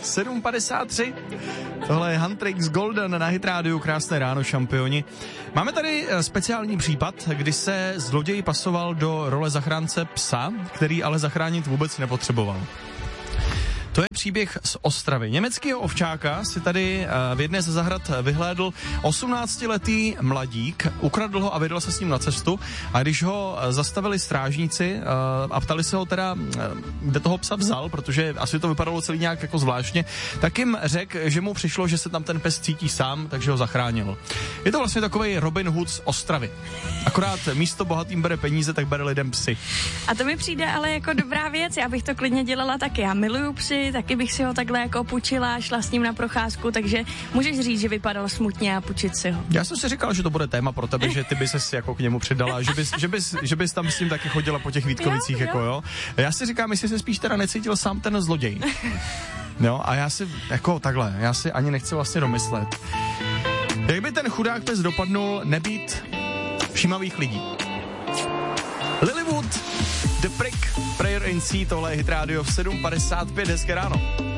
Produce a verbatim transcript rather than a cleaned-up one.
sedm padesát tři. Tohle je Huntrix Golden na Hit Radio. Krásné ráno, šampioni. Máme tady speciální případ, kdy se zloděj pasoval do role zachránce psa, který ale zachránit vůbec nepotřeboval. To je příběh z Ostravy. Německého ovčáka si tady v jedné ze zahrad vyhlédl osmnáctiletý mladík, ukradl ho a vydal se s ním na cestu, a když ho zastavili strážníci a ptali se ho teda, kde toho psa vzal, protože asi to vypadalo celý nějak jako zvláštně, tak jim řekl, že mu přišlo, že se tam ten pes cítí sám, takže ho zachránil. Je to vlastně takovej Robin Hood z Ostravy. Akorát místo bohatým bere peníze, tak bere lidem psy. A to mi přijde ale jako dobrá věc, já bych to klidně dělala taky. Já miluju psy, taky bych si ho takhle jako půjčila, šla s ním na procházku, takže můžeš říct, že vypadal smutně a půjčit si ho. Já jsem si říkal, že to bude téma pro tebe, že ty bys se jako k němu přidala, že bys, že bys, že bys tam s ním taky chodila po těch Vítkovicích, jo, jako jo. Já si říkám, jestli se spíš teda necítil sám ten zloděj. Jo, a já si, jako takhle, já si ani nechci vlastně domyslet. Jak by ten chudák pes dopadnul nebýt všímavých lidí? Lilywood, The Prick, Prayer in Sea, tohle je Hit Radio v sedm padesát pět, hezké ráno.